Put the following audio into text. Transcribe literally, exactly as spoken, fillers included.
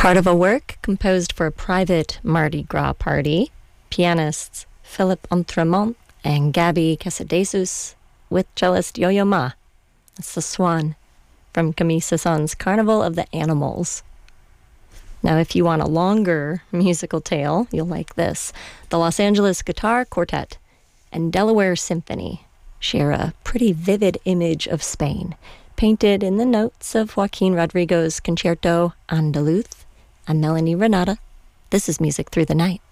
Part of a work composed for a private Mardi Gras party, pianists Philippe Entremont and Gabby Casadesus with cellist Yo-Yo Ma. That's the Swan from Camille Saint-Saëns's Carnival of the Animals. Now, if you want a longer musical tale, you'll like this. The Los Angeles Guitar Quartet and Delaware Symphony share a pretty vivid image of Spain, painted in the notes of Joaquin Rodrigo's Concerto Andaluz and Melanie Renata. This is Music Through the Night.